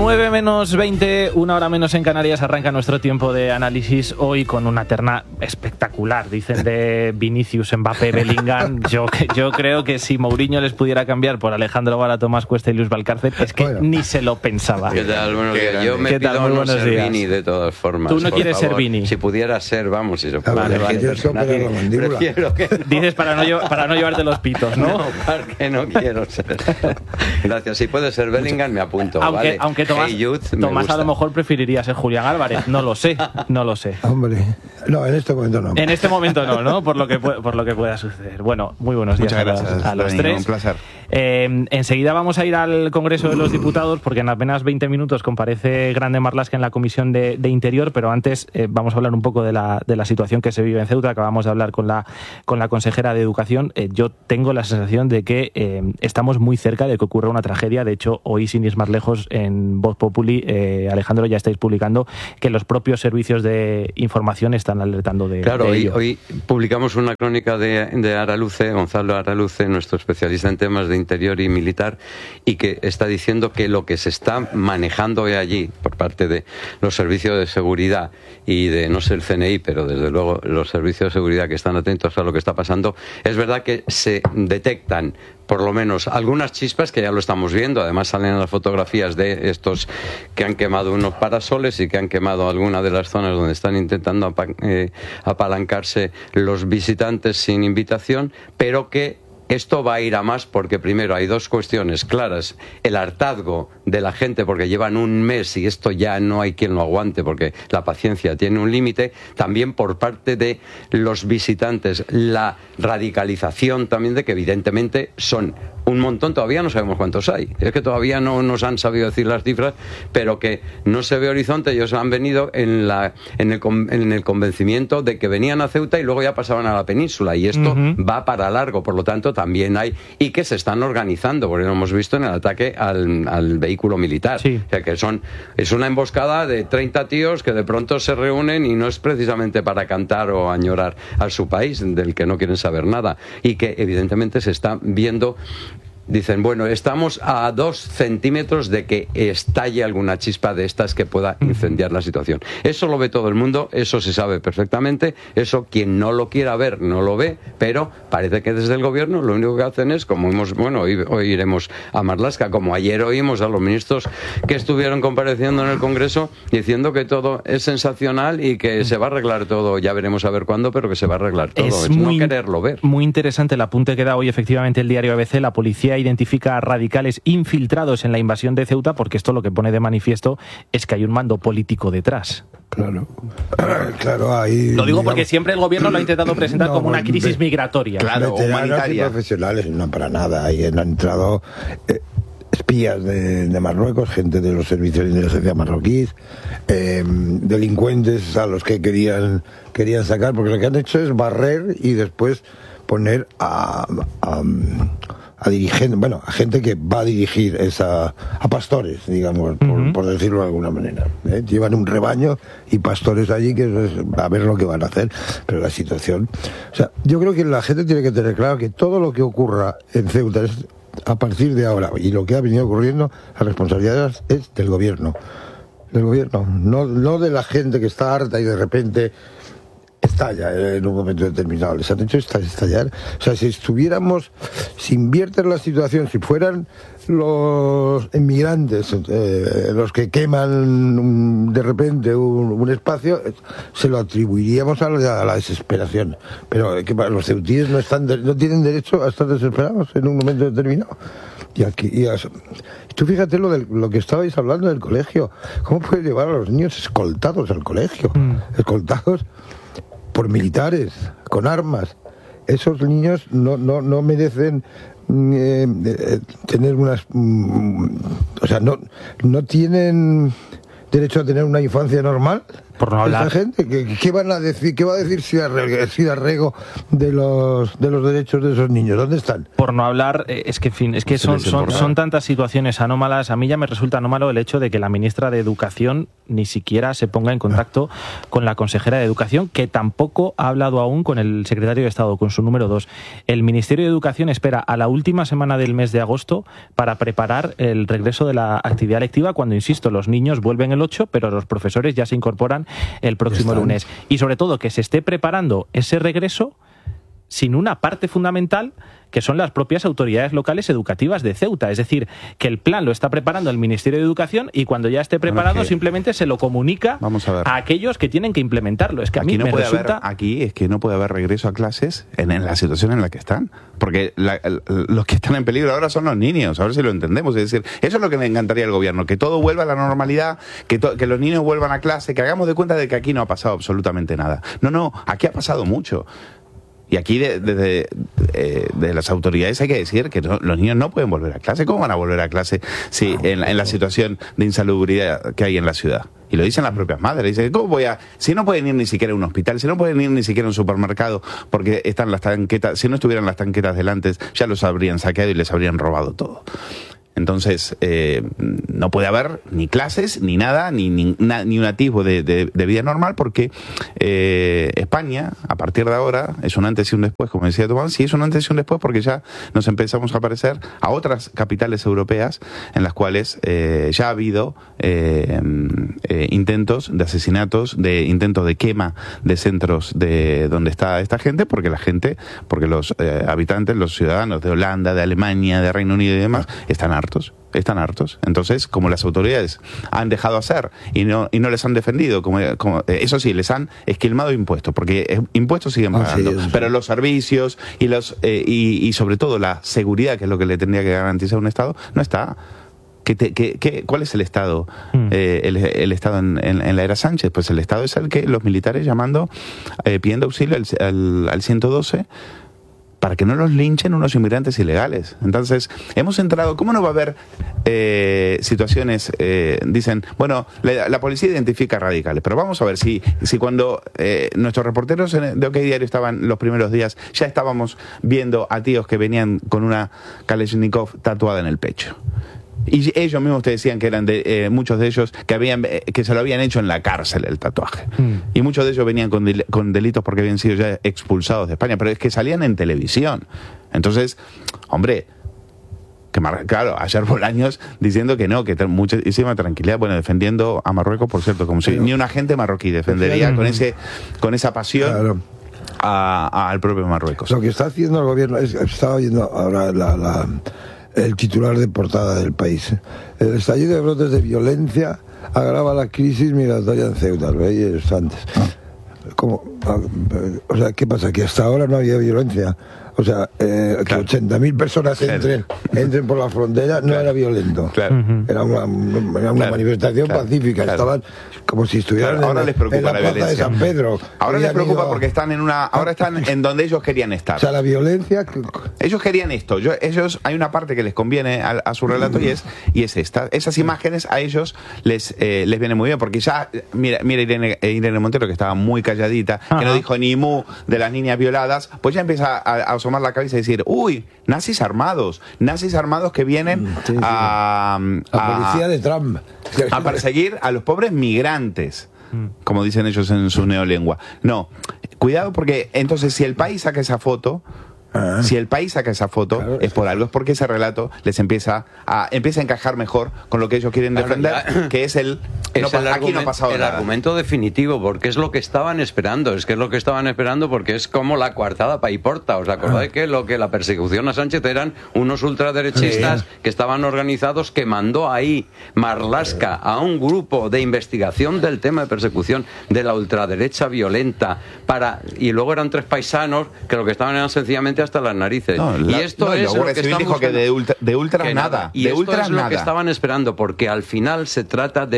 9 menos 20, una hora menos en Canarias, arranca nuestro tiempo de análisis hoy con una terna espectacular. Dicen de Vinicius, Mbappé, Bellingham. Yo creo que si Mourinho les pudiera cambiar por Alejandro Bala, Tomás Cuesta y Luis Valcárcel, es que ni se lo pensaba. ¿Qué tal? Buenos días. Yo me pido no ser Vini de todas formas. Tú no quieres ser Vini. Si pudiera ser, vamos, si se puede prefiero que... Dices para no llevarte los pitos, ¿no? No, porque no quiero ser. Gracias. Si puede ser Bellingham, me apunto. Aunque Tomás a lo mejor preferiría ser Julián Álvarez. No lo sé. Hombre, no, en este momento no. En este momento no, por lo que pueda suceder. Bueno, muy buenos días. Muchas gracias, a los tres. Un placer. Enseguida vamos a ir al Congreso de los Diputados porque en apenas 20 minutos comparece Grande Marlaska en la Comisión de Interior, pero antes vamos a hablar un poco de la situación que se vive en Ceuta. Acabamos de hablar con la consejera de Educación. Yo tengo la sensación de que estamos muy cerca de que ocurra una tragedia. De hecho, hoy, sin ir más lejos, en Voz Populi, Alejandro, ya estáis publicando que los propios servicios de información están alertando de ello. Hoy publicamos una crónica de Araluce, Gonzalo Araluce, nuestro especialista en temas de interior y militar, y que está diciendo que lo que se está manejando hoy allí por parte de los servicios de seguridad y de, no sé el CNI, pero desde luego los servicios de seguridad que están atentos a lo que está pasando, es verdad que se detectan por lo menos algunas chispas que ya lo estamos viendo. Además salen las fotografías de estos que han quemado unos parasoles y que han quemado alguna de las zonas donde están intentando apalancarse los visitantes sin invitación, pero que esto va a ir a más porque primero hay dos cuestiones claras: el hartazgo de la gente porque llevan un mes y esto ya no hay quien lo aguante porque la paciencia tiene un límite. También por parte de los visitantes la radicalización también de que evidentemente son un montón, todavía no sabemos cuántos hay, es que todavía no nos han sabido decir las cifras, pero que no se ve horizonte. Ellos han venido en el convencimiento de que venían a Ceuta y luego ya pasaban a la península, y esto va para largo. Por lo tanto también hay, y que se están organizando, porque lo hemos visto en el ataque al vehículo militar. Sí. O sea que es una emboscada de 30 tíos que de pronto se reúnen y no es precisamente para cantar o añorar a su país, del que no quieren saber nada, y que evidentemente se está viendo. Dicen, bueno, estamos a 2 centímetros de que estalle alguna chispa de estas que pueda incendiar la situación. Eso lo ve todo el mundo, eso se sabe perfectamente, eso quien no lo quiera ver no lo ve, pero parece que desde el gobierno lo único que hacen es, como hoy iremos a Marlaska, como ayer oímos a los ministros que estuvieron compareciendo en el Congreso diciendo que todo es sensacional y que se va a arreglar todo, ya veremos a ver cuándo, pero que se va a arreglar todo. Es no quererlo ver. Muy interesante el apunte que da hoy efectivamente el diario ABC. La policía identifica a radicales infiltrados en la invasión de Ceuta, porque esto lo que pone de manifiesto es que hay un mando político detrás. Claro, ahí... Lo digo porque siempre el gobierno lo ha intentado presentar como una crisis migratoria. Claro, humanitaria. Y profesionales, no para nada. Ahí han entrado espías de Marruecos, gente de los servicios de inteligencia marroquíes, delincuentes a los que querían sacar, porque lo que han hecho es barrer y después poner a dirigentes, a gente que va a dirigir a pastores, digamos, por decirlo de alguna manera. Llevan un rebaño y pastores allí que a ver lo que van a hacer. Pero la situación... O sea, yo creo que la gente tiene que tener claro que todo lo que ocurra en Ceuta es a partir de ahora, y lo que ha venido ocurriendo, la responsabilidad es del gobierno. Del gobierno, no de la gente que está harta y de repente estalla en un momento determinado. Les han hecho estallar. O sea, si invierten la situación, si fueran los inmigrantes los que queman de repente un espacio, se lo atribuiríamos a la desesperación. Pero los ceutíes no tienen derecho a estar desesperados en un momento determinado. Tú fíjate lo que estabais hablando del colegio. ¿Cómo puedes llevar a los niños escoltados al colegio? Escoltados por militares, con armas. Esos niños no merecen tener unas... o sea, no tienen derecho a tener una infancia normal. Por no hablar. Esta gente, ¿qué van a decir? ¿Qué va a decir Ciudad Rego de los derechos de esos niños? ¿Dónde están? Por no hablar, es que en fin, es que son tantas situaciones anómalas. A mí ya me resulta anómalo el hecho de que la ministra de Educación ni siquiera se ponga en contacto con la consejera de Educación, que tampoco ha hablado aún con el secretario de Estado, con su número 2. El Ministerio de Educación espera a la última semana del mes de agosto para preparar el regreso de la actividad lectiva, cuando, insisto, los niños vuelven el 8, pero los profesores ya se incorporan el próximo lunes. Y sobre todo que se esté preparando ese regreso sin una parte fundamental, que son las propias autoridades locales educativas de Ceuta. Es decir, que el plan lo está preparando el Ministerio de Educación y cuando ya esté preparado simplemente se lo comunica a aquellos que tienen que implementarlo. Es que a mí me resulta... Aquí es que no puede haber regreso a clases en la situación en la que están. Porque los que están en peligro ahora son los niños, a ver si lo entendemos. Es decir, eso es lo que me encantaría al gobierno, que todo vuelva a la normalidad, que los niños vuelvan a clase, que hagamos de cuenta de que aquí no ha pasado absolutamente nada. No, aquí ha pasado mucho. Y aquí desde las autoridades hay que decir que los niños no pueden volver a clase. ¿Cómo van a volver a clase si en la situación de insalubridad que hay en la ciudad? Y lo dicen las propias madres. Dicen, si no pueden ir ni siquiera a un hospital, si no pueden ir ni siquiera a un supermercado, porque están las tanquetas, si no estuvieran las tanquetas delante, ya los habrían saqueado y les habrían robado todo. Entonces, no puede haber ni clases, ni nada, ni un atisbo de vida normal, porque España, a partir de ahora, es un antes y un después, como decía Tomás, sí es un antes y un después, porque ya nos empezamos a parecer a otras capitales europeas en las cuales ya ha habido intentos de asesinatos, intentos de quema de centros de donde está esta gente, porque los habitantes, los ciudadanos de Holanda, de Alemania, de Reino Unido y demás, están hartos. Entonces, como las autoridades han dejado hacer y no les han defendido, eso sí, les han esquilmado impuestos, porque impuestos siguen pagando, pero los servicios y sobre todo la seguridad, que es lo que le tendría que garantizar un Estado, no está. ¿Cuál es el Estado? El Estado en la era Sánchez. Pues el Estado es el que los militares pidiendo auxilio al 112 para que no los linchen unos inmigrantes ilegales. Entonces, hemos entrado... ¿Cómo no va a haber situaciones? Dicen, bueno, la policía identifica radicales, pero vamos a ver si cuando nuestros reporteros de OK Diario estaban los primeros días, ya estábamos viendo a tíos que venían con una Kalashnikov tatuada en el pecho. Y ellos mismos te decían que eran muchos de ellos que se lo habían hecho en la cárcel el tatuaje. Y muchos de ellos venían con delitos porque habían sido ya expulsados de España, pero es que salían en televisión. Entonces, hombre, claro, ayer Bolaños diciendo que no, que muchísima tranquilidad, bueno, defendiendo a Marruecos, por cierto, como si ni un agente marroquí defendería con esa pasión. Claro. Al propio Marruecos. Lo que está haciendo el gobierno estaba oyendo ahora el titular de portada del País. El estallido de brotes de violencia agrava la crisis migratoria en Ceuta. Lo veíais antes. O sea, ¿qué pasa? Que hasta ahora no había violencia. O sea, que 80.000 personas entren por la frontera no era violento. Claro. Era una manifestación pacífica. Estaban como si estuvieran ahora les preocupa en la plaza de San Pedro. Ahora les preocupa porque están ahora están en donde ellos querían estar. O sea, la violencia... Ellos querían esto. Hay una parte que les conviene a su relato y es esta. Esas imágenes a ellos les viene muy bien, porque ya, mira Irene Montero, que estaba muy calladita, que no dijo ni mu de las niñas violadas, pues ya empieza a asomar la cabeza y decir, uy, nazis armados que vienen la policía de Trump a perseguir a los pobres migrantes, como dicen ellos en su neolengua. No, cuidado, porque entonces si el país saca esa foto, claro, es por algo, es porque ese relato les empieza a encajar mejor con lo que ellos quieren defender, que es aquí no ha pasado nada. El argumento definitivo, porque es lo que estaban esperando, porque es como la coartada paiporta. ¿Os acordáis que la persecución a Sánchez eran unos ultraderechistas que estaban organizados, que mandó ahí Marlaska a un grupo de investigación del tema de persecución de la ultraderecha violenta y luego eran 3 paisanos que lo que estaban eran sencillamente hasta las narices. Y esto es lo que estaban esperando, porque al final se trata de vestir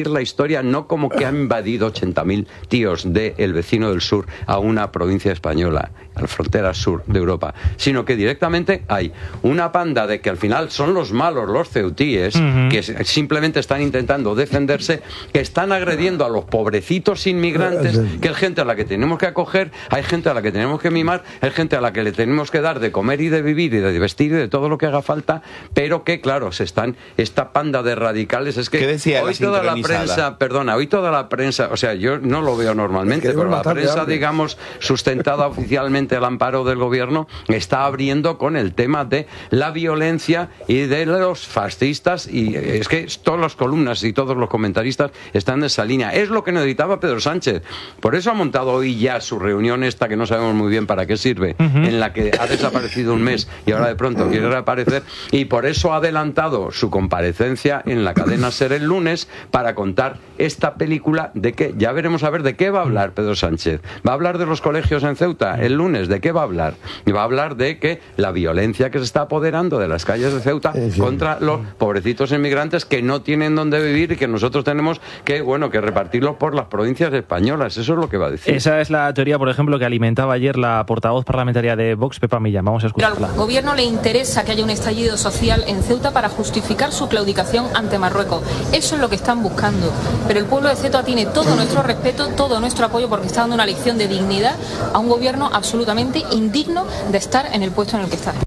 decir la historia no como que han invadido 80.000 tíos del vecino del sur a una provincia española, a la frontera sur de Europa, sino que directamente hay una panda de que al final son los malos, los ceutíes, que simplemente están intentando defenderse, que están agrediendo a los pobrecitos inmigrantes, que es gente a la que tenemos que acoger, hay gente a la que tenemos que mimar, hay gente a la que le tenemos que dar de comer y de vivir y de vestir y de todo lo que haga falta, pero que claro, esta panda de radicales, es que hoy toda la prensa, hoy toda la prensa, o sea, yo no lo veo normalmente, pero la prensa, digamos, sustentada oficialmente al amparo del gobierno, está abriendo con el tema de la violencia y de los fascistas, y es que todas las columnas y todos los comentaristas están en esa línea. Es lo que necesitaba Pedro Sánchez. Por eso ha montado hoy ya su reunión esta, que no sabemos muy bien para qué sirve, en la que ha desaparecido un mes y ahora de pronto quiere reaparecer, y por eso ha adelantado su comparecencia en la cadena SER el lunes para contar esta película de que ya veremos a ver de qué va a hablar Pedro Sánchez. ¿Va a hablar de los colegios en Ceuta el lunes? ¿De qué va a hablar? Va a hablar de que la violencia que se está apoderando de las calles de Ceuta contra los pobrecitos inmigrantes que no tienen dónde vivir y que nosotros tenemos que, que repartirlos por las provincias españolas. Eso es lo que va a decir. Esa es la teoría, por ejemplo, que alimentaba ayer la portavoz parlamentaria de Vox, Pepa Millán. Vamos a escucharla. Al gobierno le interesa que haya un estallido social en Ceuta para justificar su claudicación ante Marruecos. Eso es lo que están buscando. Pero el pueblo de Ceuta tiene todo nuestro respeto, todo nuestro apoyo, porque está dando una lección de dignidad a un gobierno absolutamente indigno de estar en el puesto en el que está.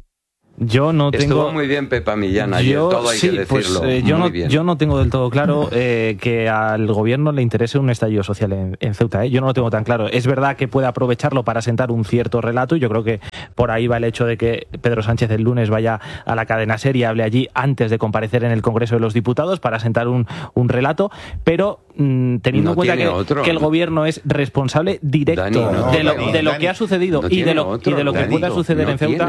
Estuvo muy bien Pepa Millán ayer, todo hay que decirlo. Yo no tengo del todo claro que al gobierno le interese un estallido social en Ceuta. Yo no lo tengo tan claro. Es verdad que puede aprovecharlo para sentar un cierto relato, y yo creo que por ahí va el hecho de que Pedro Sánchez el lunes vaya a la cadena SER y hable allí antes de comparecer en el Congreso de los Diputados para sentar un relato, pero teniendo en cuenta que el gobierno es responsable directo de lo que ha sucedido y de lo que pueda suceder en Ceuta,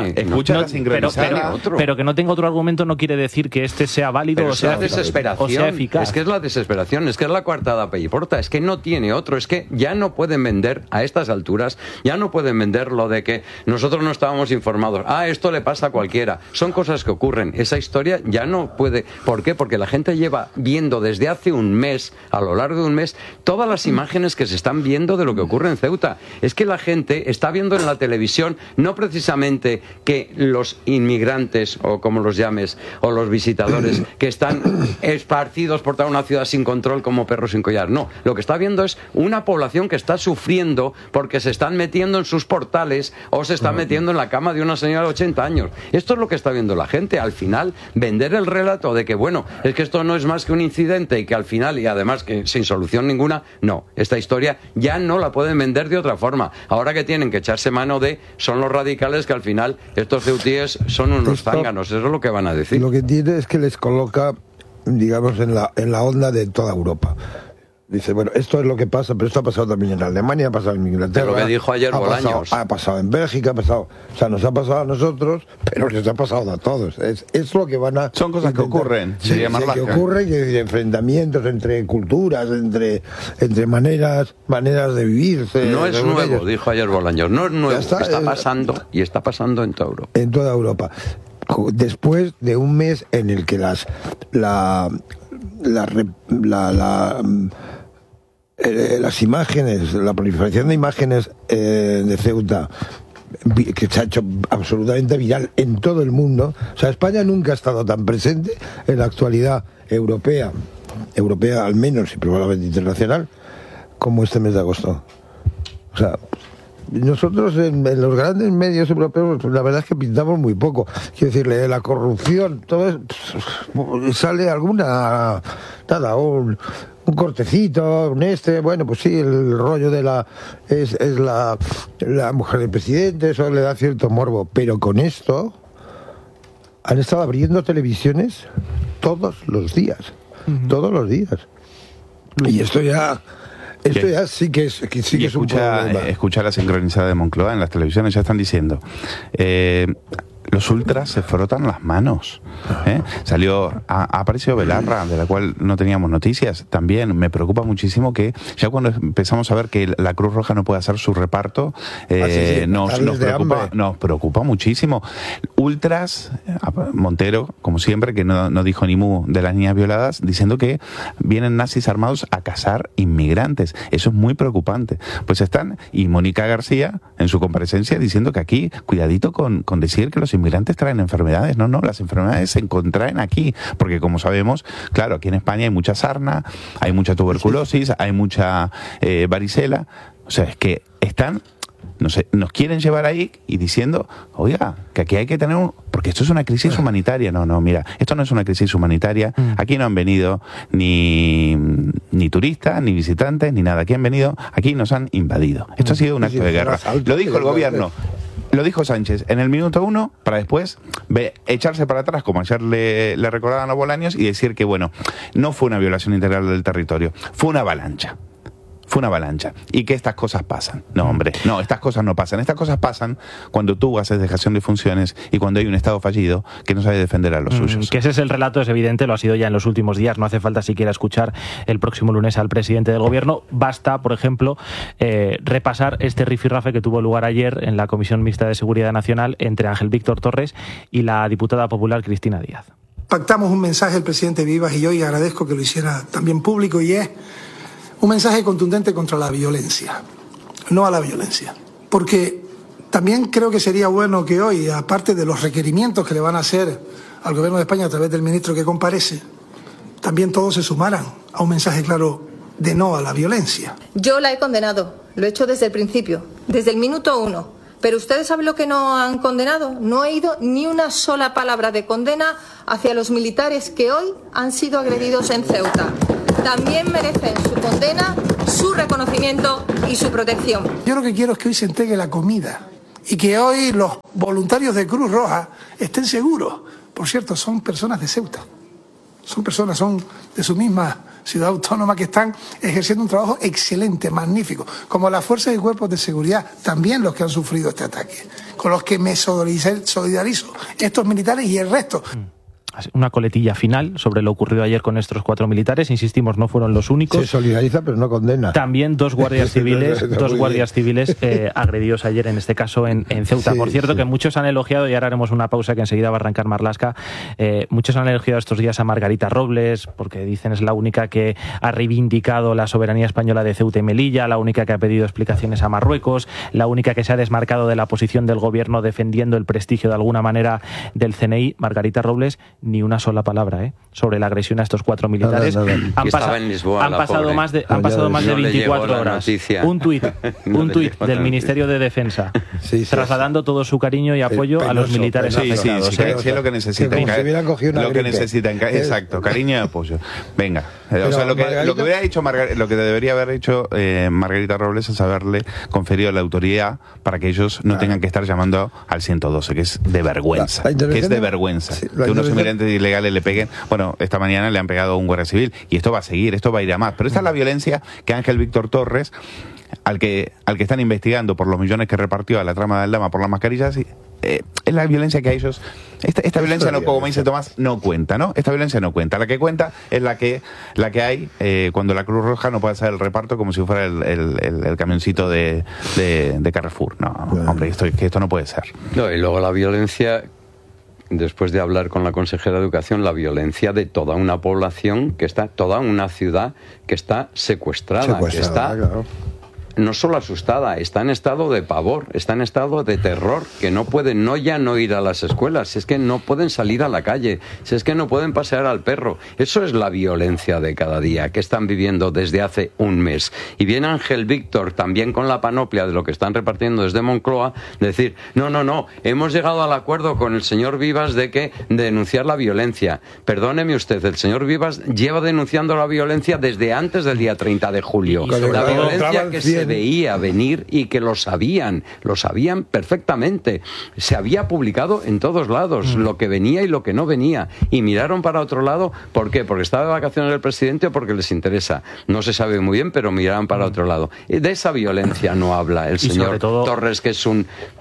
pero que no tenga otro argumento no quiere decir que este sea válido o sea eficaz. Es que es la desesperación, es que es la coartada pelliporta, es que no tiene otro, es que ya no pueden vender a estas alturas, ya no pueden vender lo de que nosotros no estábamos informados, esto le pasa a cualquiera, son cosas que ocurren, esa historia ya no puede. ¿Por qué? Porque la gente lleva viendo desde hace un mes, a lo largo de un mes, todas las imágenes que se están viendo de lo que ocurre en Ceuta. Es que la gente está viendo en la televisión no precisamente que los inmigrantes, o como los llames, o los visitadores que están esparcidos por toda una ciudad sin control como perros sin collar. No, lo que está viendo es una población que está sufriendo porque se están metiendo en sus portales o se están metiendo en la cama de una señora de 80 años. Esto es lo que está viendo la gente. Al final, vender el relato de que, es que esto no es más que un incidente y que al final, y además que sin solución ninguna, no. Esta historia ya no la pueden vender de otra forma. Ahora que tienen que echarse mano son los radicales, que al final estos ceutíes son unos zánganos, eso es lo que van a decir. Lo que tiene es que les coloca, digamos, en la onda de toda Europa. Dice, esto es lo que pasa, pero esto ha pasado también en Alemania, ha pasado en Inglaterra. Lo que dijo ayer Bolaños. Ha pasado en Bélgica, nos ha pasado a nosotros, pero les ha pasado a todos. Es lo que van a... Son cosas que ocurren. Que ocurren, que enfrentamientos entre culturas, entre maneras de vivir. No es nuevo, dijo ayer Bolaños, no es nuevo, está pasando, y está pasando en toda Europa. En toda Europa. Después de un mes en el que las imágenes, la proliferación de imágenes de Ceuta, que se ha hecho absolutamente viral en todo el mundo. O sea, España nunca ha estado tan presente en la actualidad europea al menos, y probablemente internacional, como este mes de agosto. O sea, nosotros en los grandes medios europeos, la verdad es que pintamos muy poco. Quiero decirle, la corrupción, todo eso, sale alguna, un cortecito, pues sí, el rollo de la mujer del presidente, eso le da cierto morbo, pero con esto han estado abriendo televisiones todos los días. Y esto ya sí que es un problema. Escucha la sincronizada de Moncloa en las televisiones, ya están diciendo los ultras se frotan las manos. Ha aparecido Belarra, de la cual no teníamos noticias. También me preocupa muchísimo que ya cuando empezamos a ver que la Cruz Roja no puede hacer su reparto, nos preocupa muchísimo. Ultras, Montero, como siempre, que no dijo ni mu de las niñas violadas, diciendo que vienen nazis armados a cazar inmigrantes. Eso es muy preocupante. Pues están, y Mónica García, en su comparecencia, diciendo que aquí, cuidadito con decir que los inmigrantes traen enfermedades. No, las enfermedades se contraen aquí, porque como sabemos, claro, aquí en España hay mucha sarna, hay mucha tuberculosis, hay mucha varicela. O sea, es que están... nos quieren llevar ahí y diciendo, oiga, que aquí hay que tener porque esto es una crisis humanitaria. No, mira, esto no es una crisis humanitaria. Aquí no han venido ni turistas, ni visitantes, ni nada. Aquí nos han invadido. Esto ha sido un acto de guerra. Lo dijo el gobierno. Lo dijo Sánchez en el minuto 1 para después echarse para atrás, como ayer le recordaban a Bolaños, y decir que, bueno, no fue una violación integral del territorio, fue una avalancha. Y que estas cosas pasan. No, hombre, no, estas cosas no pasan. Estas cosas pasan cuando tú haces dejación de funciones y cuando hay un Estado fallido que no sabe defender a los suyos. Que ese es el relato, es evidente, lo ha sido ya en los últimos días. No hace falta siquiera escuchar el próximo lunes al presidente del gobierno. Basta, por ejemplo, repasar este rifirrafe que tuvo lugar ayer en la Comisión Mixta de Seguridad Nacional entre Ángel Víctor Torres y la diputada popular Cristina Díaz. Pactamos un mensaje el presidente Vivas y yo, y agradezco que lo hiciera también público, y es un mensaje contundente contra la violencia, no a la violencia. Porque también creo que sería bueno que hoy, aparte de los requerimientos que le van a hacer al Gobierno de España a través del ministro que comparece, también todos se sumaran a un mensaje claro de no a la violencia. Yo la he condenado, lo he hecho desde el principio, desde el minuto 1. Pero ustedes saben lo que no han condenado. No he oído ni una sola palabra de condena hacia los militares que hoy han sido agredidos en Ceuta. También merecen su condena, su reconocimiento y su protección. Yo lo que quiero es que hoy se entregue la comida y que hoy los voluntarios de Cruz Roja estén seguros. Por cierto, son personas de Ceuta. Son de su misma ciudad autónoma que están ejerciendo un trabajo excelente, magnífico, como las fuerzas y cuerpos de seguridad, también los que han sufrido este ataque, con los que me solidarizo, estos militares y el resto. Una coletilla final sobre lo ocurrido ayer con estos 4 militares. Insistimos, no fueron los únicos. Se solidariza, pero no condena. También 2 guardias civiles, agredidos ayer, en este caso en Ceuta. Por cierto, que muchos han elogiado, y ahora haremos una pausa que enseguida va a arrancar Marlaska, muchos han elogiado estos días a Margarita Robles, porque dicen es la única que ha reivindicado la soberanía española de Ceuta y Melilla, la única que ha pedido explicaciones a Marruecos, la única que se ha desmarcado de la posición del gobierno defendiendo el prestigio de alguna manera del CNI. Margarita Robles, ni una sola palabra sobre la agresión a estos 4 militares. Han pasado más de 24 horas. Un tuit del Ministerio de Defensa trasladando todo su cariño y apoyo a los militares afectados. Sí, es lo que necesitan. Exacto, cariño y apoyo. Venga. O sea, lo que debería haber hecho Margarita Robles es haberle conferido la autoridad para que ellos no tengan que estar llamando al 112, que es de vergüenza. Que unos inmigrantes ilegales le peguen. Bueno, esta mañana le han pegado a un guardia civil y esto va a seguir, esto va a ir a más. Pero esta es la violencia que Ángel Víctor Torres, al que están investigando por los millones que repartió a la trama de Aldama por las mascarillas, es la violencia que a ellos... Esta violencia, no, como dice Tomás, no cuenta, ¿no? Esta violencia no cuenta. La que cuenta es la que hay cuando la Cruz Roja no puede hacer el reparto como si fuera el camioncito de Carrefour. No, hombre, esto no puede ser. No, y luego la violencia... Después de hablar con la consejera de Educación, la violencia de toda una población que está, toda una ciudad que está secuestrada, que está... Claro. No solo asustada, está en estado de pavor, está en estado de terror, que no pueden no ir a las escuelas, si es que no pueden salir a la calle, si es que no pueden pasear al perro. Eso es la violencia de cada día que están viviendo desde hace un mes. Y viene Ángel Víctor también con la panoplia de lo que están repartiendo desde Moncloa, decir, no, hemos llegado al acuerdo con el señor Vivas de denunciar la violencia. Perdóneme usted, el señor Vivas lleva denunciando la violencia desde antes del día 30 de julio. La violencia que se veía venir y que lo sabían perfectamente. Se había publicado en todos lados lo que venía y lo que no venía, y miraron para otro lado. ¿Por qué? Porque estaba de vacaciones el presidente o porque les interesa. No se sabe muy bien, pero miraron para otro lado. De esa violencia no habla el señor Torres, que es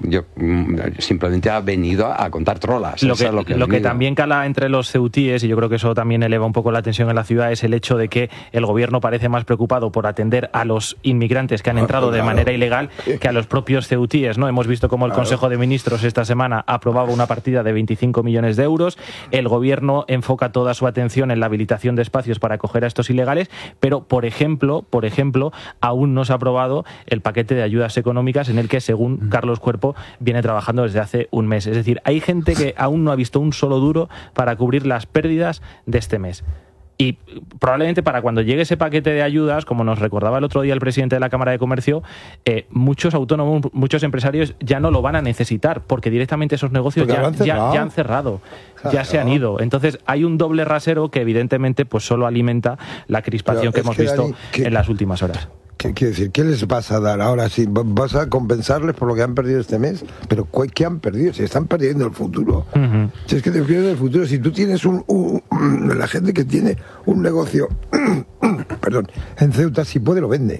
simplemente ha venido a contar trolas. Lo que también cala entre los ceutíes, y yo creo que eso también eleva un poco la tensión en la ciudad, es el hecho de que el gobierno parece más preocupado por atender a los inmigrantes que han entrado de manera ilegal que a los propios ceutíes, ¿no? Hemos visto cómo el Consejo de Ministros esta semana aprobaba una partida de 25 millones de euros. El gobierno enfoca toda su atención en la habilitación de espacios para acoger a estos ilegales, pero, por ejemplo, aún no se ha aprobado el paquete de ayudas económicas en el que, según Carlos Cuerpo, viene trabajando desde hace un mes. Es decir, hay gente que aún no ha visto un solo duro para cubrir las pérdidas de este mes. Y probablemente para cuando llegue ese paquete de ayudas, como nos recordaba el otro día el presidente de la Cámara de Comercio, muchos autónomos, muchos empresarios ya no lo van a necesitar, porque directamente esos negocios ya han cerrado, ya se han ido. Entonces hay un doble rasero que evidentemente pues solo alimenta la crispación que hemos visto en las últimas horas. Quiero decir, ¿qué les vas a dar ahora? Si vas a compensarles por lo que han perdido este mes, pero ¿qué han perdido? Se están perdiendo el futuro. Si es que te pierdes el futuro, si tú tienes la gente que tiene un negocio, perdón, en Ceuta, si puede lo vende.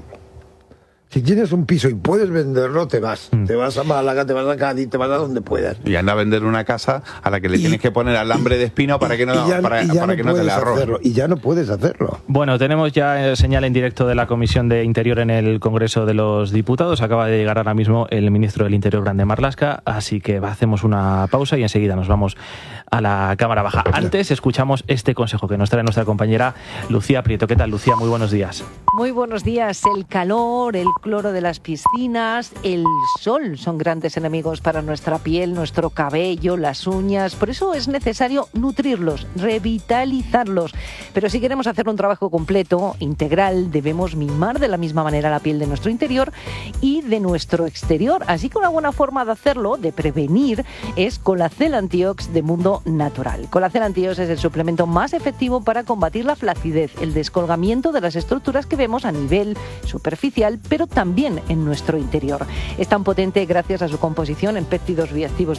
Si tienes un piso y puedes venderlo, te vas. Te vas a Málaga, te vas a Cádiz, te vas a donde puedas. Y anda a vender una casa a la que le tienes que poner alambre de espino para que no te la roben. Y ya no puedes hacerlo. Bueno, tenemos ya señal en directo de la Comisión de Interior en el Congreso de los Diputados. Acaba de llegar ahora mismo el ministro del Interior, Grande Marlaska, así que hacemos una pausa y enseguida nos vamos a la Cámara Baja. Antes escuchamos este consejo que nos trae nuestra compañera Lucía Prieto. ¿Qué tal, Lucía? Muy buenos días. Muy buenos días. El calor, el cloro de las piscinas, el sol son grandes enemigos para nuestra piel, nuestro cabello, las uñas. Por eso es necesario nutrirlos, revitalizarlos. Pero si queremos hacer un trabajo completo, integral, debemos mimar de la misma manera la piel de nuestro interior y de nuestro exterior. Así que una buena forma de hacerlo, de prevenir, es Colacel Antiox de Mundo Natural. Colacel Antiox es el suplemento más efectivo para combatir la flacidez, el descolgamiento de las estructuras que vemos a nivel superficial, pero también en nuestro interior. Es tan potente gracias a su composición en péptidos bioactivos